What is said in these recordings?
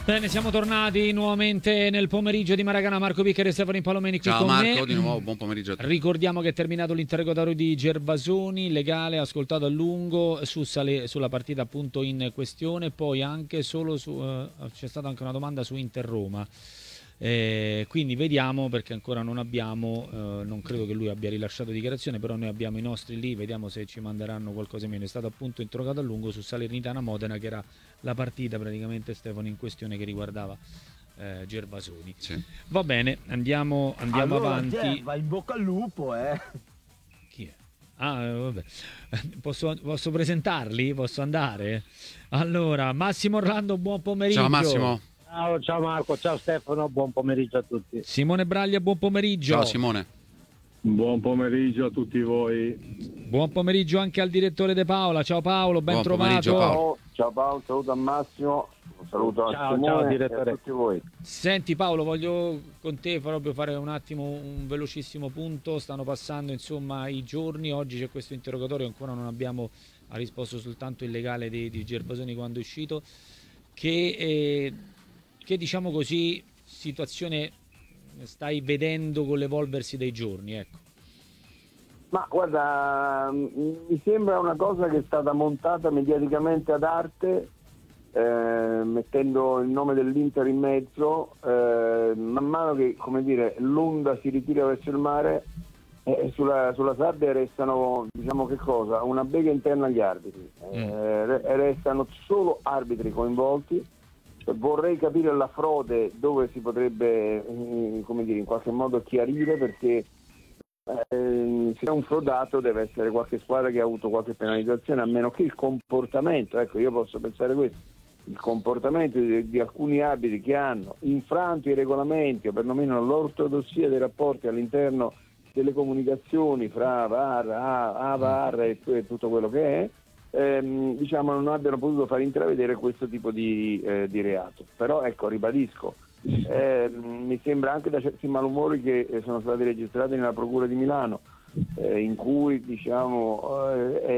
Bene, siamo tornati nuovamente nel pomeriggio di Maracanã. Marco Piccheri e Stefano Palomeni qui Ciao con Marco, me. di nuovo buon pomeriggio a tutti. Ricordiamo che è terminato l'interrogatorio di Gervasoni, legale, ascoltato a lungo sulla partita appunto in questione, poi anche solo c'è stata anche una domanda su Inter Roma. Quindi vediamo, perché ancora non abbiamo, non credo che lui abbia rilasciato dichiarazione, però noi abbiamo i nostri lì, vediamo se ci manderanno qualcosa in meno. È stato appunto interrogato a lungo su Salernitana Modena, che era la partita praticamente, Stefano, in questione, che riguardava Gervasoni. Sì. Va bene, andiamo allora, avanti. Gerva, in bocca al lupo, Chi è? Vabbè. Posso presentarli? Posso andare? Allora, Massimo Orlando, buon pomeriggio. Ciao Massimo. Ciao Marco, ciao Stefano, buon pomeriggio a tutti. Simone Braglia, buon pomeriggio. Ciao Simone. Buon pomeriggio a tutti voi. Buon pomeriggio anche al direttore De Paola. Ciao Paolo, ben Buon trovato. pomeriggio, Paolo. Ciao Paolo, un saluto a Massimo, un saluto a Simone ciao, e direttore. a tutti voi. Senti Paolo, voglio con te proprio fare un attimo un velocissimo punto. Stanno passando insomma i giorni, oggi c'è questo interrogatorio, ancora non abbiamo, ha risposto soltanto il legale di Gervasoni quando è uscito, che diciamo così situazione stai vedendo con l'evolversi dei giorni, ecco. Ma guarda, mi sembra una cosa che è stata montata mediaticamente ad arte, mettendo il nome dell'Inter in mezzo, man mano che, come dire, l'onda si ritira verso il mare, sulla sabbia restano, diciamo che cosa, una bega interna agli arbitri, restano solo arbitri coinvolti. Vorrei capire la frode dove si potrebbe, come dire, in qualche modo chiarire, perché se è un frodato deve essere qualche squadra che ha avuto qualche penalizzazione, a meno che il comportamento, ecco, io posso pensare questo, il comportamento di alcuni arbitri che hanno infranto i regolamenti o perlomeno l'ortodossia dei rapporti all'interno delle comunicazioni fra VAR, AVAR e tutto quello che è, diciamo non abbiano potuto far intravedere questo tipo di reato. Però ecco, ribadisco, mi sembra anche da certi malumori che sono stati registrati nella Procura di Milano, in cui diciamo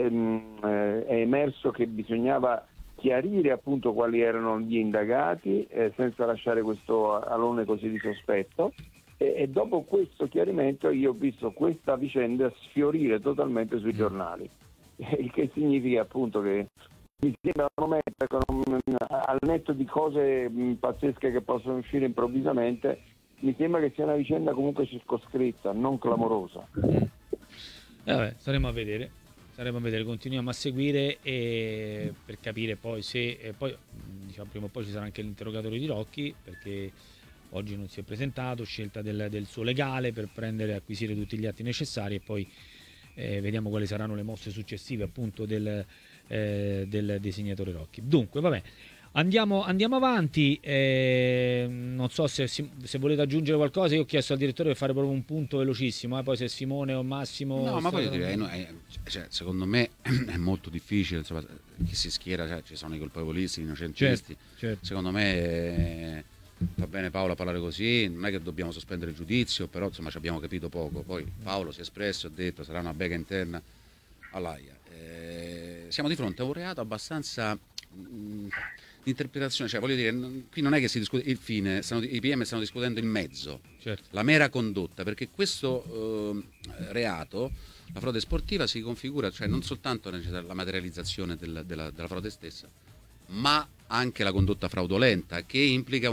è emerso che bisognava chiarire appunto quali erano gli indagati, senza lasciare questo alone così di sospetto, e dopo questo chiarimento io ho visto questa vicenda sfiorire totalmente sui giornali. Il che significa appunto che mi sembra un momento, al netto di cose pazzesche che possono uscire improvvisamente, mi sembra che sia una vicenda comunque circoscritta, non clamorosa. Vabbè, staremo a vedere, continuiamo a seguire per capire poi se poi diciamo prima o poi ci sarà anche l'interrogatorio di Rocchi, perché oggi non si è presentato, scelta del suo legale per acquisire tutti gli atti necessari, e poi vediamo quali saranno le mosse successive appunto del disegnatore Rocchi. Dunque, vabbè, andiamo avanti. Non so se volete aggiungere qualcosa. Io ho chiesto al direttore di fare proprio un punto velocissimo, poi se Simone o Massimo... No, ma poi direi, cioè, secondo me è molto difficile, insomma, chi si schiera, cioè, ci sono i colpevolisti, i innocentisti. Certo. Secondo me va bene Paolo a parlare così, non è che dobbiamo sospendere il giudizio, però insomma ci abbiamo capito poco. Poi Paolo si è espresso, ha detto sarà una bega interna all'AIA. Siamo di fronte a un reato abbastanza di interpretazione, cioè voglio dire, qui non è che si discute il fine, i PM stanno discutendo il mezzo, Certo. la mera condotta, perché questo reato, la frode sportiva, si configura, cioè non soltanto la materializzazione della frode stessa, ma anche la condotta fraudolenta, che implica